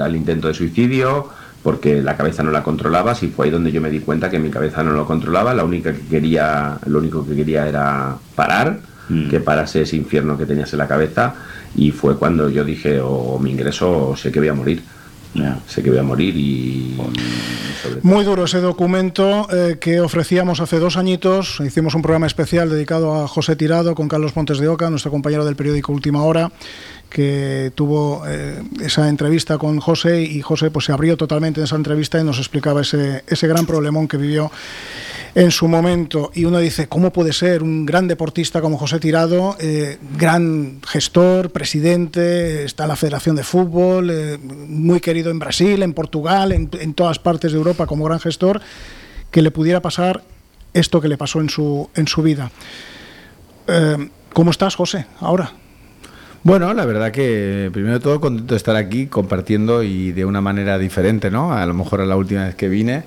al intento de suicidio, porque la cabeza no la controlabas, y fue ahí donde yo me di cuenta que mi cabeza no lo controlaba. Lo único que quería era parar, que parase ese infierno que tenías en la cabeza, y fue cuando yo dije, o me ingreso o sé que voy a morir. Sé que voy a morir y muy duro ese documento que ofrecíamos hace 2 añitos. Hicimos un programa especial dedicado a José Tirado con Carlos Pontes de Oca, nuestro compañero del periódico Última Hora, que tuvo esa entrevista con José, y José pues se abrió totalmente en esa entrevista y nos explicaba ese gran problemón que vivió en su momento. Y uno dice, ¿cómo puede ser un gran deportista como José Tirado, gran gestor, presidente, está en la Federación de Fútbol, muy querido en Brasil, en Portugal, en todas partes de Europa como gran gestor, que le pudiera pasar esto que le pasó en su vida? ¿Cómo estás, José, ahora? Bueno, la verdad que primero de todo contento de estar aquí compartiendo, y de una manera diferente, ¿no? A lo mejor a la última vez que vine,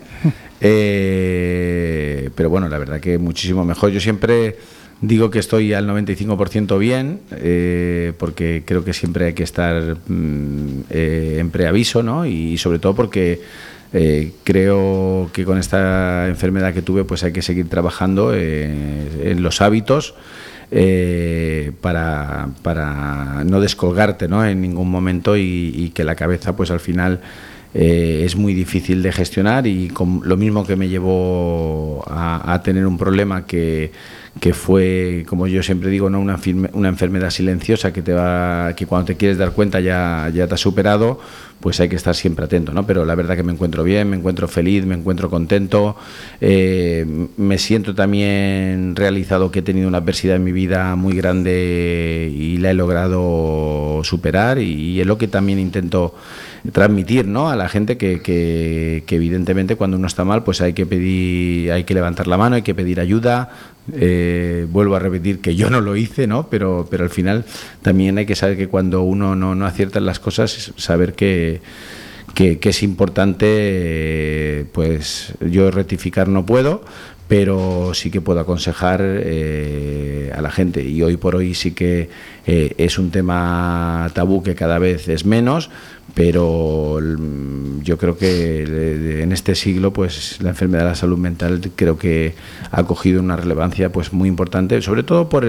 pero bueno, la verdad que muchísimo mejor. Yo siempre digo que estoy al 95% bien, porque creo que siempre hay que estar en preaviso, ¿no? Y sobre todo porque creo que con esta enfermedad que tuve pues hay que seguir trabajando en los hábitos, para no descolgarte, ¿no?, en ningún momento, y que la cabeza pues al final es muy difícil de gestionar, y con lo mismo que me llevó a tener un problema que fue, como yo siempre digo, ¿no?, una enfermedad silenciosa que cuando te quieres dar cuenta ya te ha superado, pues hay que estar siempre atento, ¿no? Pero la verdad que me encuentro bien, me encuentro feliz, me encuentro contento, me siento también realizado, que he tenido una adversidad en mi vida muy grande y la he logrado superar, y es lo que también intento transmitir, ¿no?, a la gente, que evidentemente cuando uno está mal pues hay que levantar la mano, hay que pedir ayuda. Vuelvo a repetir que yo no lo hice, ¿no?, pero al final también hay que saber que cuando uno no acierta en las cosas, saber que es importante, pues yo rectificar no puedo, pero sí que puedo aconsejar a la gente, y hoy por hoy sí que es un tema tabú que cada vez es menos, pero yo creo que en este siglo pues la enfermedad de la salud mental creo que ha cogido una relevancia pues muy importante, sobre todo por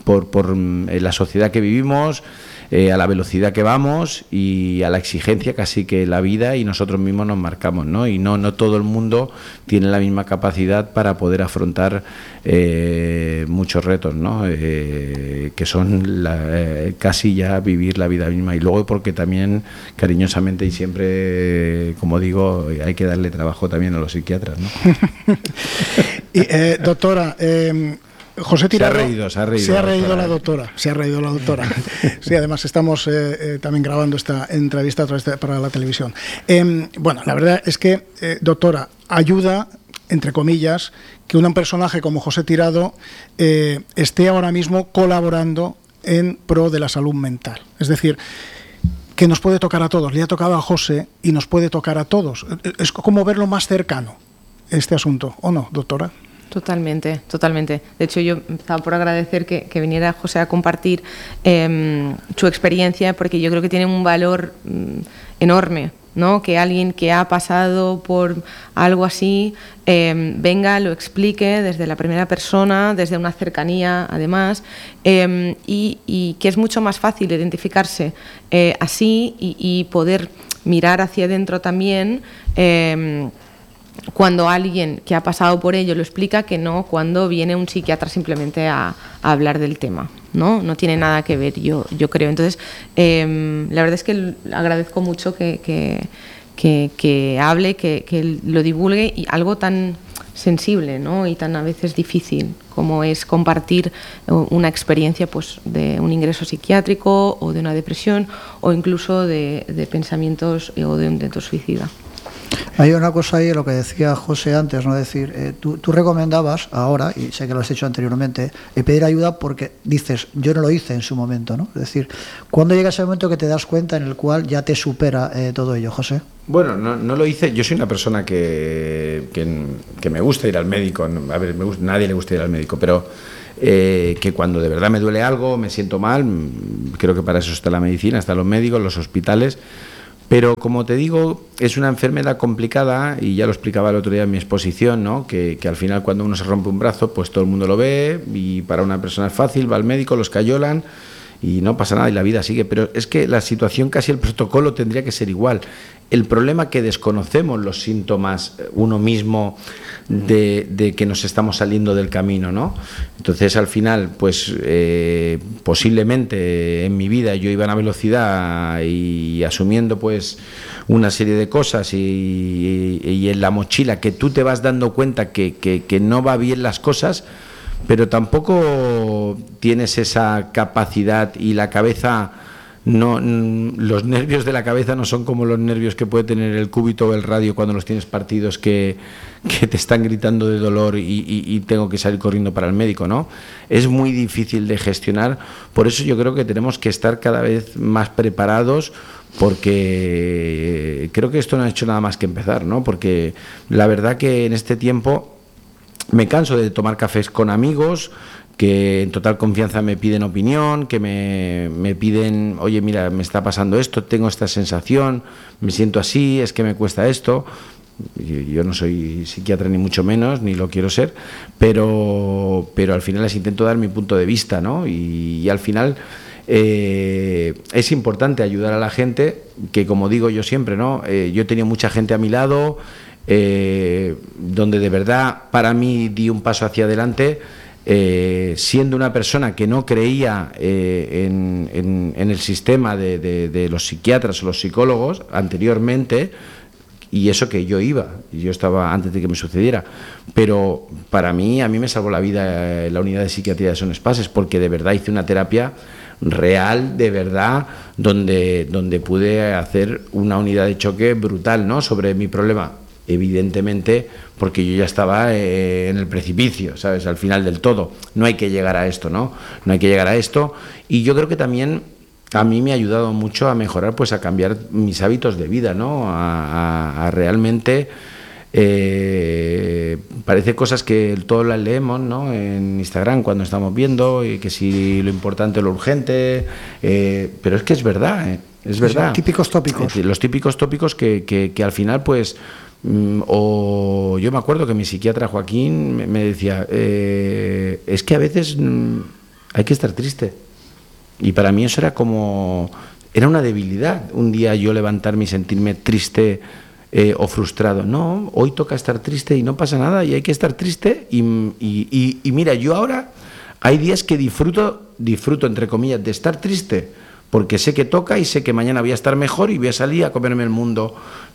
la sociedad que vivimos, a la velocidad que vamos y a la exigencia casi que la vida y nosotros mismos nos marcamos, ¿no? Y no todo el mundo tiene la misma capacidad para poder afrontar muchos retos, ¿no? Que son casi ya vivir la vida misma. Y luego porque también cariñosamente y siempre, como digo, hay que darle trabajo también a los psiquiatras, ¿no? Y, doctora, José Tirado, se ha reído la doctora. Sí, además estamos también grabando esta entrevista para la televisión. Bueno, la verdad es que, doctora, ayuda, entre comillas, que un personaje como José Tirado esté ahora mismo colaborando en pro de la salud mental. Es decir, que nos puede tocar a todos. Le ha tocado a José y nos puede tocar a todos. Es como verlo más cercano, este asunto, ¿o no, doctora? Totalmente. De hecho, yo estaba por agradecer que viniera José a compartir su experiencia, porque yo creo que tiene un valor enorme, ¿no? Que alguien que ha pasado por algo así venga, lo explique desde la primera persona, desde una cercanía, además, y que es mucho más fácil identificarse así y poder mirar hacia adentro también. Cuando alguien que ha pasado por ello lo explica, que no cuando viene un psiquiatra simplemente a hablar del tema, no tiene nada que ver, yo creo. Entonces, la verdad es que agradezco mucho que hable, que lo divulgue, y algo tan sensible, ¿no?, y tan a veces difícil como es compartir una experiencia pues de un ingreso psiquiátrico o de una depresión o incluso de pensamientos o de un intento suicida. Hay una cosa ahí, lo que decía José antes, ¿no? Es decir, tú recomendabas ahora, y sé que lo has hecho anteriormente, pedir ayuda porque dices, yo no lo hice en su momento, ¿no? Es decir, ¿cuándo llega ese momento que te das cuenta en el cual ya te supera todo ello, José? Bueno, no lo hice. Yo soy una persona que me gusta ir al médico. A ver, nadie le gusta ir al médico, pero que cuando de verdad me duele algo, me siento mal, creo que para eso está la medicina, están los médicos, los hospitales. Pero como te digo, es una enfermedad complicada y ya lo explicaba el otro día en mi exposición, ¿no? Que al final cuando uno se rompe un brazo, pues todo el mundo lo ve y para una persona es fácil, va al médico, los cayolan y no pasa nada y la vida sigue. Pero es que la situación, casi el protocolo tendría que ser igual. El problema es que desconocemos los síntomas uno mismo de que nos estamos saliendo del camino, ¿no? Entonces al final, pues posiblemente en mi vida yo iba a una velocidad y asumiendo pues una serie de cosas y en la mochila que tú te vas dando cuenta que no va bien las cosas, pero tampoco tienes esa capacidad y la cabeza... No, los nervios de la cabeza no son como los nervios que puede tener el cúbito o el radio cuando los tienes partidos que te están gritando de dolor y tengo que salir corriendo para el médico, ¿no? Es muy difícil de gestionar, por eso yo creo que tenemos que estar cada vez más preparados, porque creo que esto no ha hecho nada más que empezar, ¿no? Porque la verdad que en este tiempo me canso de tomar cafés con amigos que en total confianza me piden opinión, que me piden, oye, mira, me está pasando esto, tengo esta sensación, me siento así, es que me cuesta esto. Yo no soy psiquiatra ni mucho menos, ni lo quiero ser, pero al final les intento dar mi punto de vista, ¿no? Y al final es importante ayudar a la gente, que como digo yo siempre, ¿no? Yo he tenido mucha gente a mi lado, donde de verdad para mí di un paso hacia adelante, siendo una persona que no creía en el sistema de los psiquiatras o los psicólogos anteriormente, y eso que yo estaba antes de que me sucediera, pero a mí me salvó la vida la unidad de psiquiatría de Son Espases, porque de verdad hice una terapia real, de verdad, donde pude hacer una unidad de choque brutal, ¿no?, sobre mi problema. Evidentemente, porque yo ya estaba en el precipicio, ¿sabes?, al final del todo. No hay que llegar a esto, ¿no? No hay que llegar a esto. Y yo creo que también a mí me ha ayudado mucho a mejorar, pues a cambiar mis hábitos de vida, ¿no? A realmente... parece cosas que todos las leemos, ¿no?, en Instagram cuando estamos viendo, y que si lo importante, lo urgente, pero es que es verdad, es verdad. Típicos tópicos. Los típicos tópicos que al final, pues... O yo me acuerdo que mi psiquiatra Joaquín me decía, es que a veces hay que estar triste, y para mí eso era una debilidad, un día yo levantarme y sentirme triste o frustrado. No, hoy toca estar triste y no pasa nada, y hay que estar triste y mira, yo ahora hay días que disfruto entre comillas de estar triste, porque sé que toca y sé que mañana voy a estar mejor y voy a salir a comerme el mundo.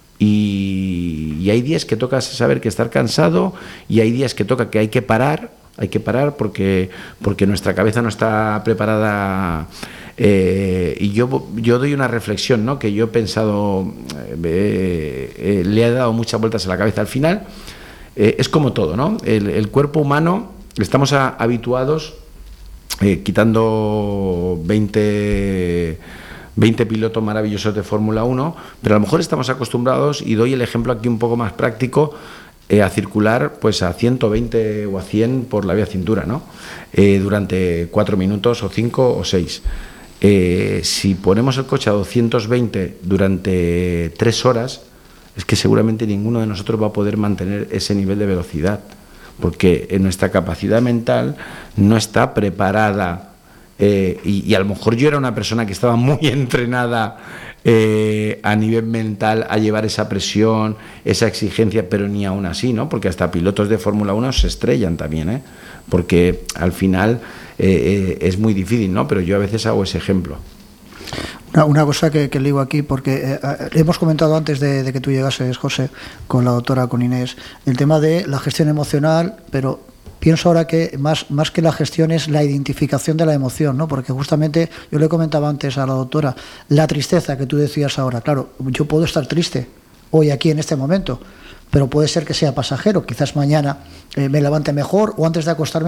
Y hay días que toca saber que estar cansado, y hay días que toca que hay que parar porque nuestra cabeza no está preparada. Y yo doy una reflexión, ¿no?, que yo he pensado, le he dado muchas vueltas a la cabeza. Al final es como todo, ¿no? El cuerpo humano, estamos habituados, quitando 20 pilotos maravillosos de Fórmula 1, pero a lo mejor estamos acostumbrados, y doy el ejemplo aquí un poco más práctico, a circular pues a 120 o a 100 por la vía cintura, ¿no? Durante 4 minutos o 5 o 6. Si ponemos el coche a 220 durante 3 horas, es que seguramente ninguno de nosotros va a poder mantener ese nivel de velocidad, porque nuestra capacidad mental no está preparada. Y a lo mejor yo era una persona que estaba muy entrenada a nivel mental a llevar esa presión, esa exigencia, pero ni aún así, ¿no? Porque hasta pilotos de Fórmula 1 se estrellan también, porque al final es muy difícil, ¿no? Pero yo a veces hago ese ejemplo. Una cosa que le digo aquí, porque hemos comentado antes de que tú llegases, José, con la doctora, con Inés, el tema de la gestión emocional, pero pienso ahora que más que la gestión es la identificación de la emoción, ¿no? Porque justamente yo le comentaba antes a la doctora, la tristeza que tú decías ahora, claro, yo puedo estar triste hoy aquí en este momento, pero puede ser que sea pasajero. Quizás mañana me levante mejor, o antes de acostarme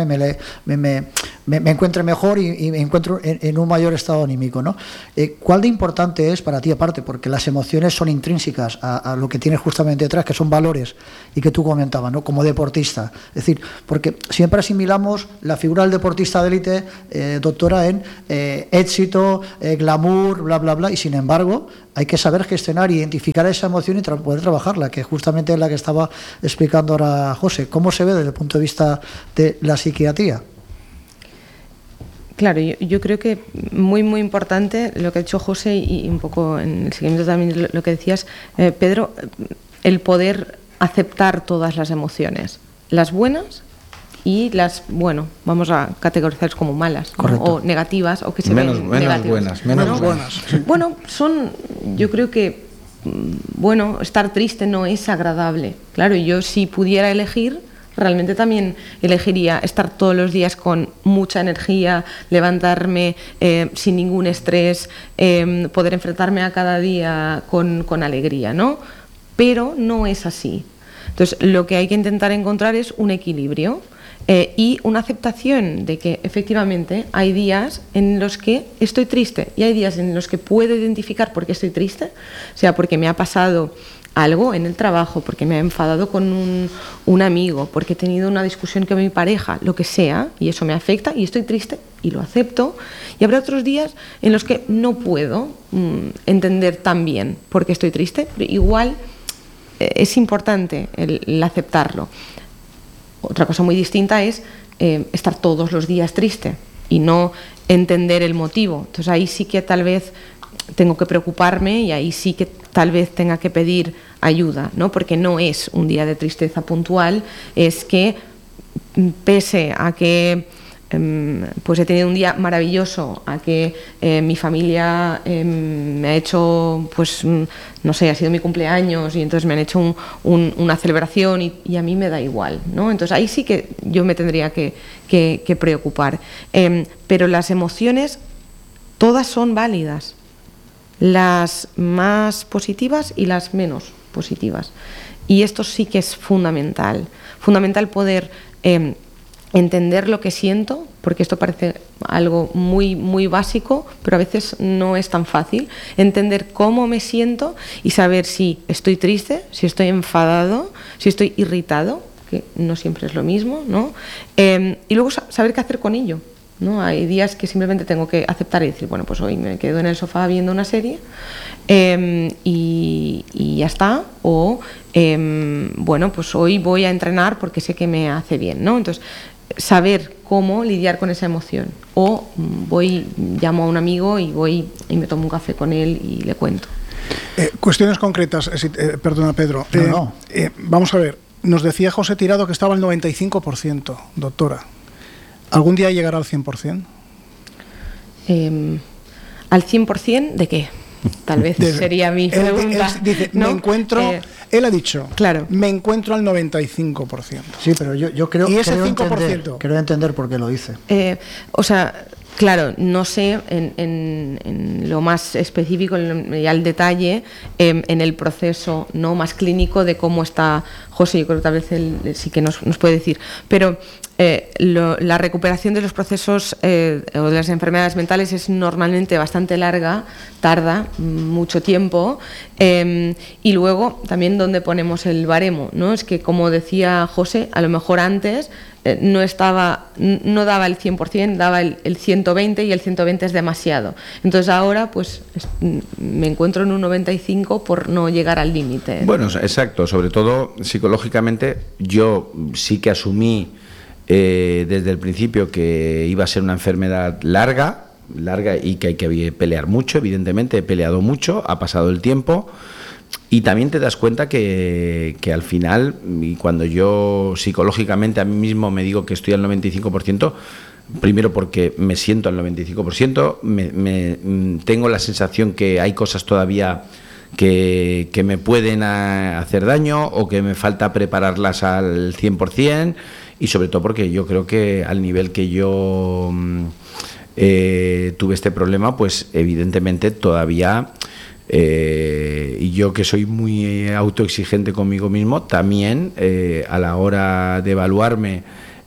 me encuentre mejor y me encuentro en un mayor estado anímico, ¿no? ¿Cuál de importante es para ti, aparte, porque las emociones son intrínsecas a lo que tienes justamente detrás, que son valores, y que tú comentabas, ¿no? Como deportista. Es decir, porque siempre asimilamos la figura del deportista de élite, doctora, en éxito, glamour, bla, bla, bla, y sin embargo hay que saber gestionar, identificar esa emoción y poder trabajarla, que justamente es la que estaba explicando ahora José. ¿Cómo se ve desde el punto de vista de la psiquiatría? Claro, yo creo que muy importante lo que ha dicho José, y un poco en el seguimiento también lo que decías, Pedro, el poder aceptar todas las emociones, las buenas y las, bueno, vamos a categorizarlas como malas, ¿no? O negativas, o que se ven negativas. Menos buenas. Bueno, son, yo creo que, bueno, estar triste no es agradable. Claro, yo si pudiera elegir, realmente también elegiría estar todos los días con mucha energía, levantarme sin ningún estrés, poder enfrentarme a cada día con alegría, ¿no? Pero no es así. Entonces, lo que hay que intentar encontrar es un equilibrio y una aceptación de que efectivamente hay días en los que estoy triste y hay días en los que puedo identificar por qué estoy triste, o sea, porque me ha pasado algo en el trabajo, porque me he enfadado con un amigo, porque he tenido una discusión con mi pareja, lo que sea, y eso me afecta y estoy triste y lo acepto. Y habrá otros días en los que no puedo entender tan bien por qué estoy triste, pero igual es importante el aceptarlo. Otra cosa muy distinta es estar todos los días triste y no entender el motivo. Entonces ahí sí que tal vez tengo que preocuparme y ahí sí que tal vez tenga que pedir ayuda, ¿no? Porque no es un día de tristeza puntual, es que pese a que pues he tenido un día maravilloso, a que mi familia me ha hecho, pues no sé, ha sido mi cumpleaños y entonces me han hecho una celebración y a mí me da igual, ¿no? Entonces ahí sí que yo me tendría que preocupar. Pero las emociones todas son válidas, las más positivas y las menos positivas. Y esto sí que es fundamental poder entender lo que siento, porque esto parece algo muy básico, pero a veces no es tan fácil. Entender cómo me siento y saber si estoy triste, si estoy enfadado, si estoy irritado, que no siempre es lo mismo, ¿no? Y luego saber qué hacer con ello, ¿no? Hay días que simplemente tengo que aceptar y decir, bueno, pues hoy me quedo en el sofá viendo una serie y ya está, o bueno, pues hoy voy a entrenar porque sé que me hace bien, ¿no? Entonces, saber cómo lidiar con esa emoción, o llamo a un amigo y voy y me tomo un café con él y le cuento. Cuestiones concretas, perdona Pedro. No. Vamos a ver, nos decía José Tirado que estaba al 95%, doctora. ¿Algún día llegará al 100%? ¿Al 100% de qué? Tal vez sería mi pregunta. Él dice, ¿no? me encuentro, él ha dicho, claro, me encuentro al 95%. Sí, pero yo creo, ¿y ese 5%? Quiero entender por qué lo dice. O sea, claro, no sé en lo más específico y al detalle, en el proceso no más clínico de cómo está José. Yo creo que tal vez él sí que nos puede decir, pero la recuperación de los procesos o de las enfermedades mentales es normalmente bastante larga, tarda mucho tiempo, y luego también donde ponemos el baremo, ¿no? Es que, como decía José, a lo mejor antes no daba el 100%, daba el 120, y el 120 es demasiado. Entonces ahora pues me encuentro en un 95 por no llegar al límite. Bueno, exacto, sobre todo psicológicamente yo sí que asumí desde el principio que iba a ser una enfermedad larga y que hay que pelear mucho. Evidentemente he peleado mucho, ha pasado el tiempo. Y también te das cuenta que al final, y cuando yo psicológicamente a mí mismo me digo que estoy al 95%, primero porque me siento al 95%, tengo la sensación que hay cosas todavía que me pueden hacer daño o que me falta prepararlas al 100%, y sobre todo porque yo creo que al nivel que yo tuve este problema, pues evidentemente todavía Y yo, que soy muy autoexigente conmigo mismo, también a la hora de evaluarme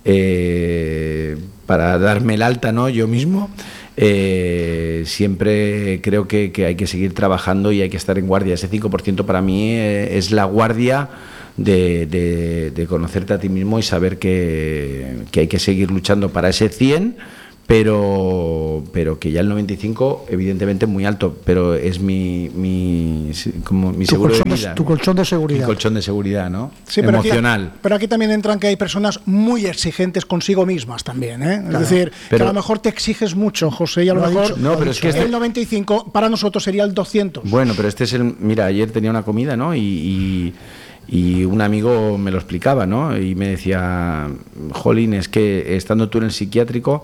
para darme el alta, ¿no?, yo mismo, siempre creo que hay que seguir trabajando y hay que estar en guardia. Ese 5% para mí es la guardia de conocerte a ti mismo y saber que hay que seguir luchando para ese 100%, pero que ya el 95 evidentemente es muy alto, pero es mi seguro de vida. Tu colchón de seguridad. Mi colchón de seguridad, ¿no? Sí, emocional. Pero aquí también entran que hay personas muy exigentes consigo mismas también, ¿eh? Claro. Es decir, que a lo mejor te exiges mucho, José, y a lo mejor pero es que el 95 para nosotros sería el 200. Bueno, pero este es el... Mira, ayer tenía una comida, ¿no? Y un amigo me lo explicaba, ¿no? Y me decía, jolín, es que estando tú en el psiquiátrico,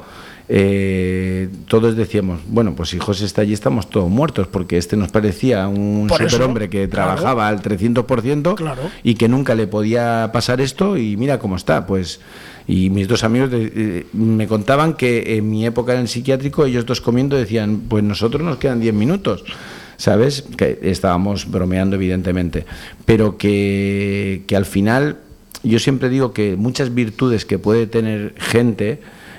todos decíamos, bueno, pues si José está allí estamos todos muertos, porque este nos parecía un superhombre que trabajaba al 300%, claro, y que nunca le podía pasar esto, y mira cómo está, pues. Y mis dos amigos me contaban que en mi época en el psiquiátrico, ellos dos comiendo decían, pues nosotros nos quedan 10 minutos. ¿Sabes? Que estábamos bromeando, evidentemente, pero que al final yo siempre digo que muchas virtudes que puede tener gente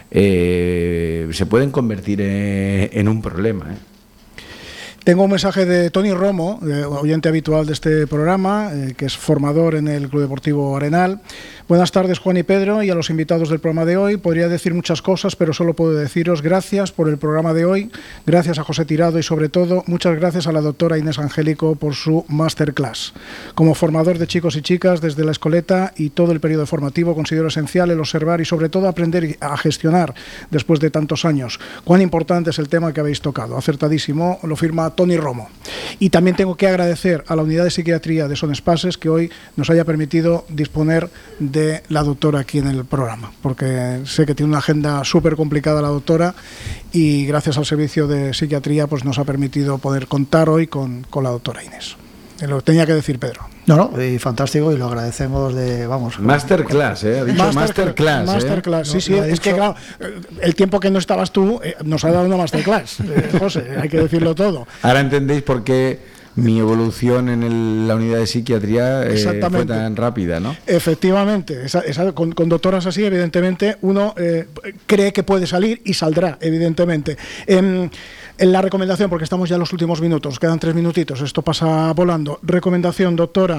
se pueden convertir en un problema, ¿eh? Tengo un mensaje de Tony Romo, oyente habitual de este programa, que es formador en el Club Deportivo Arenal. Buenas tardes, Juan y Pedro, y a los invitados del programa de hoy. Podría decir muchas cosas, pero solo puedo deciros gracias por el programa de hoy, gracias a José Tirado y, sobre todo, muchas gracias a la doctora Inés Angélico por su masterclass. Como formador de chicos y chicas desde la escoleta y todo el periodo formativo, considero esencial el observar y, sobre todo, aprender a gestionar después de tantos años. Cuán importante es el tema que habéis tocado. Acertadísimo, lo firma Tony Romo. Y también tengo que agradecer a la unidad de psiquiatría de Son Espases que hoy nos haya permitido disponer de la doctora aquí en el programa, porque sé que tiene una agenda súper complicada la doctora, y gracias al servicio de psiquiatría pues nos ha permitido poder contar hoy con la doctora Inés. Lo tenía que decir Pedro. No, y fantástico, y lo agradecemos Masterclass, ha dicho masterclass. Masterclass, sí, es que claro, el tiempo que no estabas tú nos ha dado una masterclass, José, hay que decirlo todo. Ahora entendéis por qué mi evolución en la unidad de psiquiatría fue tan rápida, ¿no? Efectivamente, con doctoras así, evidentemente, uno cree que puede salir y saldrá, evidentemente. En la recomendación, porque estamos ya en los últimos minutos, quedan 3 minutitos, esto pasa volando. Recomendación, doctora,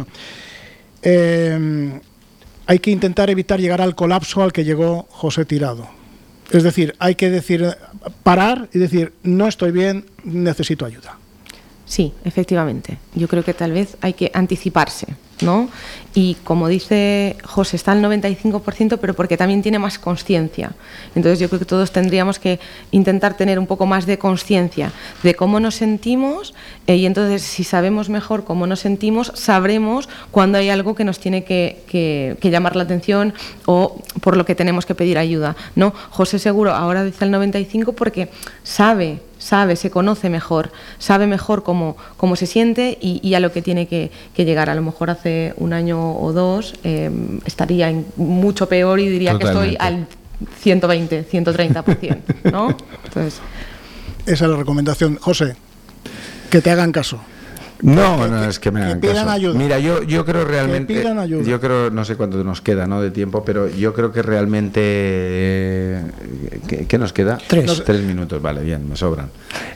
hay que intentar evitar llegar al colapso al que llegó José Tirado. Es decir, hay que parar y decir, no estoy bien, necesito ayuda. Sí, efectivamente. Yo creo que tal vez hay que anticiparse, ¿no? Y como dice José, está al 95%, pero porque también tiene más consciencia. Entonces yo creo que todos tendríamos que intentar tener un poco más de consciencia de cómo nos sentimos, y entonces si sabemos mejor cómo nos sentimos, sabremos cuando hay algo que nos tiene que llamar la atención o por lo que tenemos que pedir ayuda, ¿no? José seguro ahora dice el 95% porque sabe, se conoce mejor, sabe mejor cómo se siente y a lo que tiene que llegar. A lo mejor hace un año o dos estaría mucho peor y diría Totalmente. Que estoy al 120, 130%, ¿no? Entonces, esa es la recomendación. José, que te hagan caso. No, es que me hagan pidan caso. Ayuda. Mira, yo creo realmente, que pidan ayuda. yo creo, no sé cuánto nos queda, ¿no?, de tiempo, pero yo creo que realmente, ¿qué nos queda? 3 minutos, vale, bien, me sobran.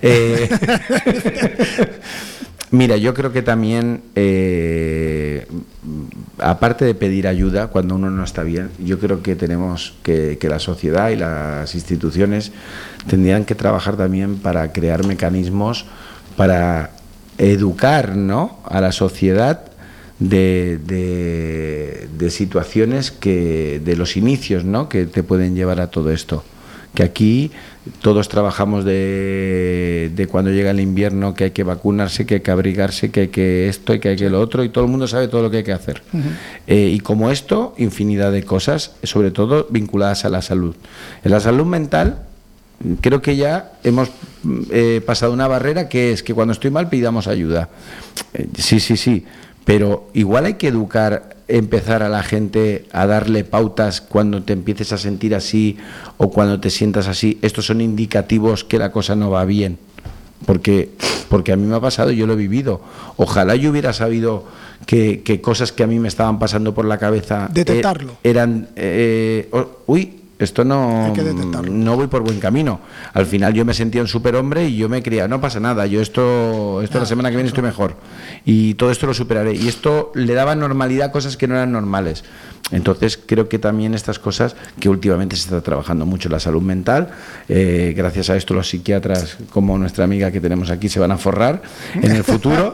Mira, yo creo que también, aparte de pedir ayuda cuando uno no está bien, yo creo que tenemos que la sociedad y las instituciones tendrían que trabajar también para crear mecanismos para educar, ¿no?, a la sociedad de situaciones de los inicios, ¿no?, que te pueden llevar a todo esto. Que aquí todos trabajamos de cuando llega el invierno, que hay que vacunarse, que hay que abrigarse, que hay que esto y que hay que lo otro, y todo el mundo sabe todo lo que hay que hacer. Y como esto, infinidad de cosas, sobre todo vinculadas a la salud. En la salud mental, creo que ya hemos pasado una barrera, que es que cuando estoy mal pidamos ayuda. Sí, pero igual hay que empezar a la gente a darle pautas cuando te empieces a sentir así o cuando te sientas así. Estos son indicativos que la cosa no va bien. porque a mí me ha pasado, yo lo he vivido. Ojalá yo hubiera sabido que cosas que a mí me estaban pasando por la cabeza detectarlo. Eran esto no voy por buen camino. Al final yo me sentía un superhombre y yo me creía, no pasa nada, yo esto la semana que viene estoy mejor y todo esto lo superaré, y esto le daba normalidad a cosas que no eran normales. Entonces creo que también estas cosas, que últimamente se está trabajando mucho la salud mental, gracias a esto los psiquiatras como nuestra amiga que tenemos aquí se van a forrar en el futuro.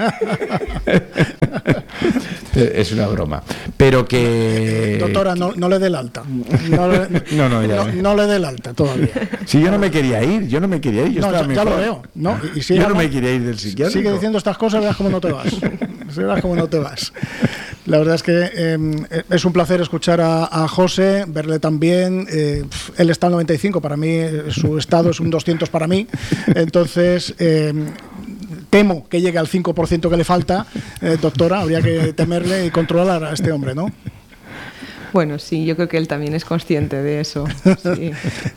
Es una broma, pero que... Doctora, no le dé el alta. No le dé el alta todavía. Si yo no me quería ir, yo estaba mejor. Ya lo veo. ¿No? Y si yo no me quería ir del psiquiatra. Sigue diciendo estas cosas, verás cómo no te vas. La verdad es que es un placer escuchar a José, verle también. Él está en 95, para mí su estado es un 200 para mí. Entonces... temo que llegue al 5% que le falta, doctora, habría que temerle y controlar a este hombre, ¿no? Bueno, sí, yo creo que él también es consciente de eso. Sí.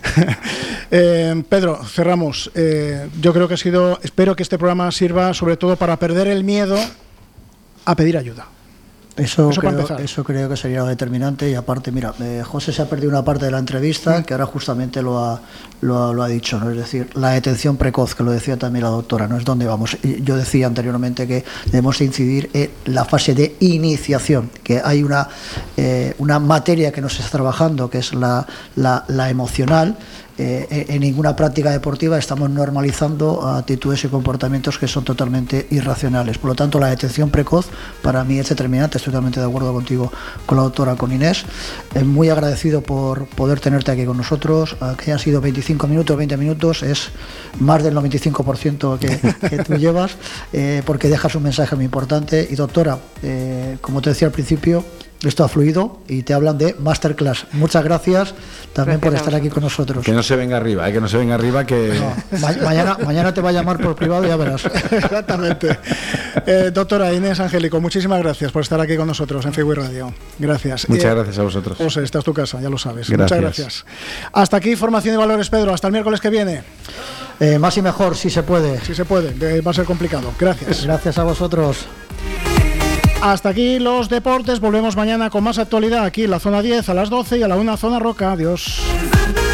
Pedro, cerramos. Yo creo que espero que este programa sirva sobre todo para perder el miedo a pedir ayuda. Eso creo que sería lo determinante. Y aparte, mira, José se ha perdido una parte de la entrevista que ahora justamente lo ha dicho, ¿no? Es decir, la detención precoz, que lo decía también la doctora, no es donde vamos. Yo decía anteriormente que debemos incidir en la fase de iniciación, que hay una materia que nos está trabajando, que es la emocional. En ninguna práctica deportiva estamos normalizando actitudes y comportamientos que son totalmente irracionales. Por lo tanto, la detención precoz para mí es determinante. Estoy totalmente de acuerdo contigo, con la doctora, con Inés. Muy agradecido por poder tenerte aquí con nosotros. Que hayan sido 25 minutos, 20 minutos, es más del 95% que tú llevas, porque dejas un mensaje muy importante. Y doctora, como te decía al principio, esto ha fluido y te hablan de masterclass. Muchas gracias también por estar aquí con nosotros. Que no se venga arriba, que no se venga arriba, que... No, mañana te va a llamar por privado y ya verás. Exactamente. Doctora Inés Angélico, muchísimas gracias por estar aquí con nosotros en Freeway Radio. Gracias. Muchas gracias a vosotros. José, esta es tu casa, ya lo sabes. Gracias. Muchas gracias. Hasta aquí Formación y Valores, Pedro. Hasta el miércoles que viene. Más y mejor, si se puede. Si se puede, va a ser complicado. Gracias. Gracias a vosotros. Hasta aquí los deportes. Volvemos mañana con más actualidad aquí en la zona 10 a las 12 y a la 1 zona Roca. Adiós.